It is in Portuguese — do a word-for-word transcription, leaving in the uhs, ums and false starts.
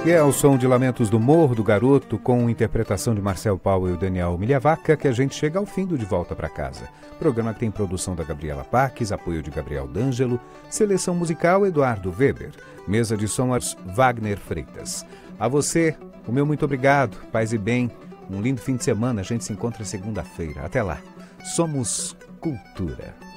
E é ao som de Lamentos do Morro do Garoto, com interpretação de Marcel Paulo e Daniel Milhavaca, que a gente chega ao fim do De Volta para Casa. Programa que tem produção da Gabriela Paques, apoio de Gabriel D'Angelo, seleção musical Eduardo Weber, mesa de som Wagner Freitas. A você, o meu muito obrigado, paz e bem, um lindo fim de semana, a gente se encontra segunda-feira. Até lá. Somos Cultura.